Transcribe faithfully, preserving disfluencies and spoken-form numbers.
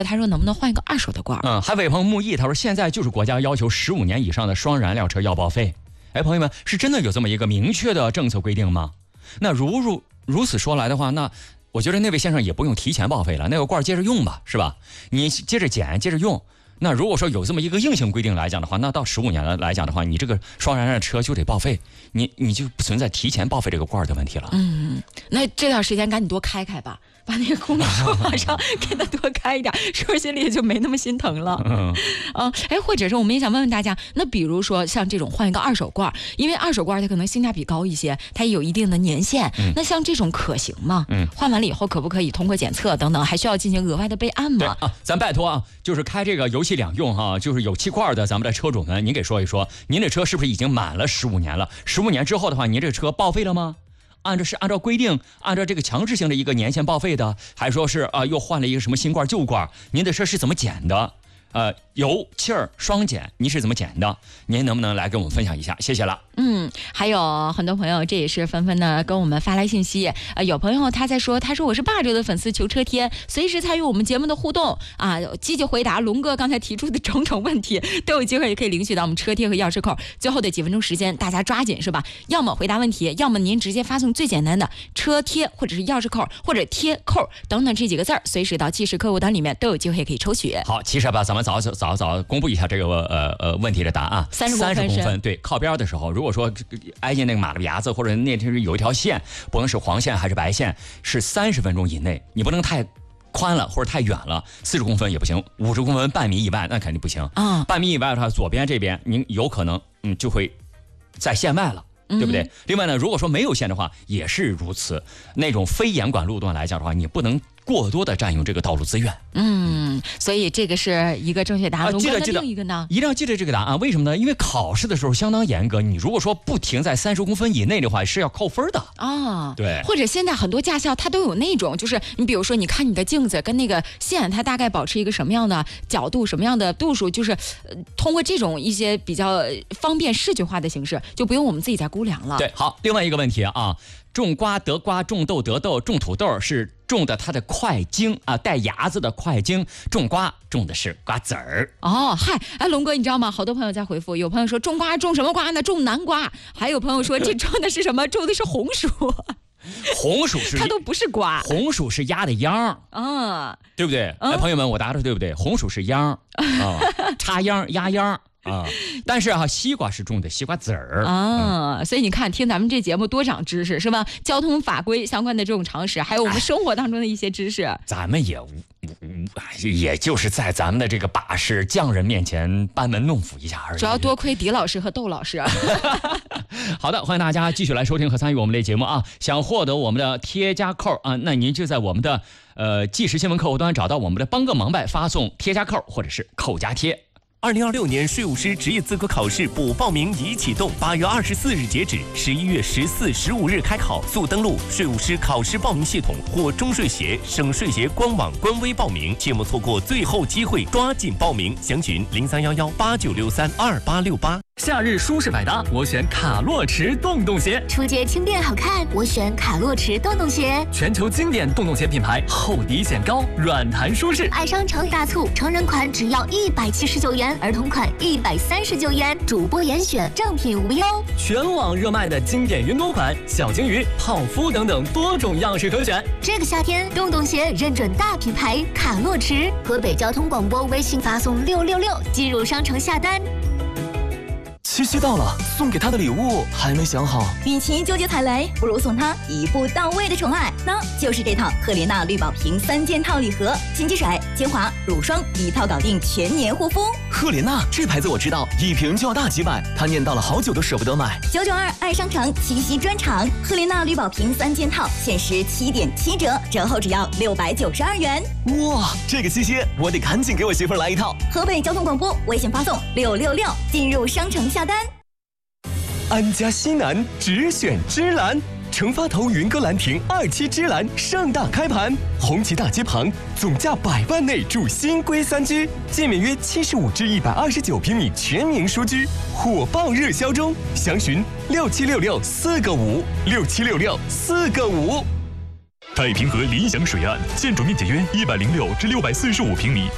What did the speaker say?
他说能不能换一个二手的罐？ 嗯，还有位朋友木易，他说现在就是国家要求十五年以上的双燃料车要报废。哎，朋友们，是真的有这么一个明确的政策规定吗？那如如如此说来的话，那我觉得那位先生也不用提前报废了，那个罐接着用吧，是吧？你接着捡，接着用。那如果说有这么一个硬性规定来讲的话，那到十五年了来讲的话，你这个双燃料车就得报废，你你就不存在提前报废这个罐的问题了。 嗯，那这段时间赶紧多开开吧，把那个公路车往上给它多开一点，是不是心里也就没那么心疼了？嗯，啊，哎，或者是我们也想问问大家，那比如说像这种换一个二手罐，因为二手罐它可能性价比高一些，它也有一定的年限，嗯、那像这种可行吗？嗯，换完了以后可不可以通过检测等等，还需要进行额外的备案吗？ 啊，咱拜托啊，就是开这个油气两用哈、啊，就是有气罐的咱们的车主们，您给说一说，您这车是不是已经满了十五年了？十五年之后的话，您这车报废了吗？按照是按照规定，按照这个强制性的一个年限报废的，还说是啊、呃、又换了一个什么新罐旧罐？您的车是怎么检的？呃，油气儿双检，您是怎么检的？您能不能来跟我们分享一下？谢谢了。 嗯，还有很多朋友，这也是纷纷的跟我们发来信息。呃，有朋友他在说，他说我是霸州的粉丝，求车贴，随时参与我们节目的互动啊，积极回答龙哥刚才提出的种种问题，都有机会也可以领取到我们车贴和钥匙扣。最后的几分钟时间，大家抓紧是吧？要么回答问题，要么您直接发送最简单的车贴或者是钥匙扣或者贴扣等等这几个字儿，随时到即时客户端里面都有机会可以抽取。 好，其实吧，咱们早早早早公布一下这个呃呃问题的答案。 三十公分， 公分对，靠边的时候，如果说挨近那个马路牙子或者那是有一条线，不论是黄线还是白线，是三十分钟以内，你不能太宽了或者太远了，四十公分也不行，五十公分半米以外那肯定不行啊。半米以外的话，左边这边您有可能嗯就会在线外了。对不对？嗯、另外呢，如果说没有线的话，也是如此。那种非严管路段来讲的话，你不能过多的占用这个道路资源。 嗯，所以这个是一个正确答案。 啊、记得记得， 另一个呢， 一定要记得这个答案。为什么呢？因为考试的时候相当严格，你如果说不停在三十公分以内的话，是要扣分的啊。 对， 或者现在很多驾校它都有那种，就是你比如说，你看你的镜子跟那个线，它大概保持一个什么样的角度、什么样的度数，就是、呃、通过这种一些比较方便视觉化的形式，就不用我们自己再估量了。 对，好。另外一个问题啊，种瓜得瓜，种豆得豆，种土豆是种的它的块茎啊，带芽子的块茎；种瓜种的是瓜子儿。 哦，嗨，哎，龙哥，你知道吗？好多朋友在回复，有朋友说种瓜种什么瓜呢？种南瓜。还有朋友说这种的是什么？种的是红薯。 红薯是它都不是瓜， 红薯是鸭的秧啊，对不对？哎，朋友们，我答的对不对？红薯是秧啊，插秧压秧。啊，但是哈、啊，西瓜是种的西瓜籽儿啊、嗯，所以你看，听咱们这节目多长知识是吧？交通法规相关的这种常识，还有我们生活当中的一些知识， 咱们也无无，也就是在咱们的这个把式匠人面前班门弄斧一下而已。 主要多亏狄老师和窦老师。 好的，欢迎大家继续来收听和参与我们的节目啊！想获得我们的贴加扣啊，那您就在我们的呃即时新闻客户端找到我们的帮个忙呗，发送贴加扣或者是扣加贴。 二零二六年税务师职业资格考试补报名已启动，八月二十四日截止，十一月十四、十五日开考。速登录税务师考试报名系统或中税协、省税协官网官微报名，切莫错过最后机会，抓紧报名。详询零三幺幺八九六三二八六八。 夏日舒适百搭，我选卡洛驰洞洞鞋。 出街轻便好看，我选卡洛驰洞洞鞋。 全球经典洞洞鞋品牌，厚底显高，软弹舒适。 爱商城大促，成人款只要一百七十九元，儿童款一百三十九元，主播严选，正品无忧。 全网热卖的经典云朵款、小金鱼、泡芙等等多种样式可选。 这个夏天，洞洞鞋认准大品牌卡洛驰。河北交通广播微信发送六六六进入商城下单。 七夕到了，送给他的礼物还没想好。 与其纠结踩雷，不如送他一步到位的宠爱，那就是这套赫莲娜绿宝瓶三件套礼盒，金鸡水、精华、乳霜一套搞定全年护肤。 赫莲娜这牌子我知道，一瓶就要大几百，他念叨了好久都舍不得买。 九九二爱商城七夕专场，赫莲娜绿宝瓶三件套限时七点七折，折后只要六百九十二元。 哇，这个七夕我得赶紧给我媳妇儿来一套。 河北交通广播微信发送六六六进入商城下单。 安家西南只选芝兰，成发头云歌兰亭二期芝兰盛大开盘，红旗大街旁，总价百万内住新规三居，建面约七十五至一百二十九平米全民书居，火爆热销中，详询六七六六四个五六七六六四个五。 太平河理想水岸，建筑面积约一百零六至六百四十五平米，